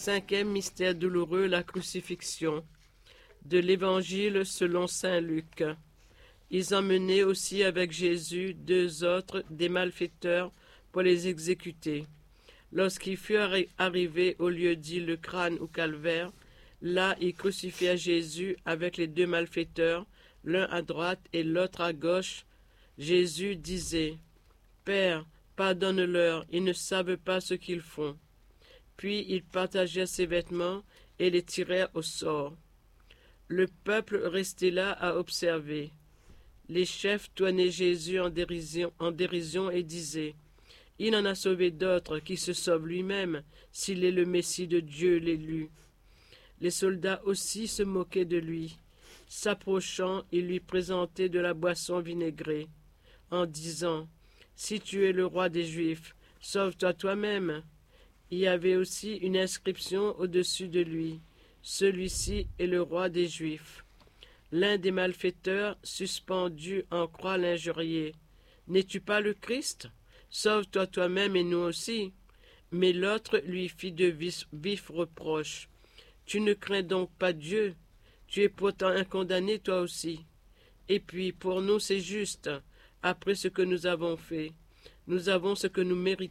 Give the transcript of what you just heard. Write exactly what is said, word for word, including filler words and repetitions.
Cinquième mystère douloureux, la crucifixion. De l'Évangile selon saint Luc. Ils emmenaient aussi avec Jésus deux autres des malfaiteurs pour les exécuter. Lorsqu'il fut arri- arrivé au lieu dit le crâne ou calvaire, là ils crucifièrent Jésus avec les deux malfaiteurs, l'un à droite et l'autre à gauche. Jésus disait : Père, pardonne-leur, ils ne savent pas ce qu'ils font. Puis ils partagèrent ses vêtements et les tirèrent au sort. Le peuple restait là à observer. Les chefs tournaient Jésus en dérision, en dérision et disaient : Il en a sauvé d'autres, qui se sauve lui-même, s'il est le Messie de Dieu l'élu. Les soldats aussi se moquaient de lui. S'approchant, ils lui présentaient de la boisson vinaigrée, en disant : Si tu es le roi des Juifs, sauve-toi toi-même. Il y avait aussi une inscription au-dessus de lui : Celui-ci est le roi des Juifs. L'un des malfaiteurs, suspendu en croix, l'injuriait : N'es-tu pas le Christ ? Sauve-toi toi-même et nous aussi. Mais l'autre lui fit de vifs reproches : Tu ne crains donc pas Dieu ? Tu es pourtant un condamné toi aussi. Et puis, pour nous c'est juste, après ce que nous avons fait. Nous avons ce que nous méritons.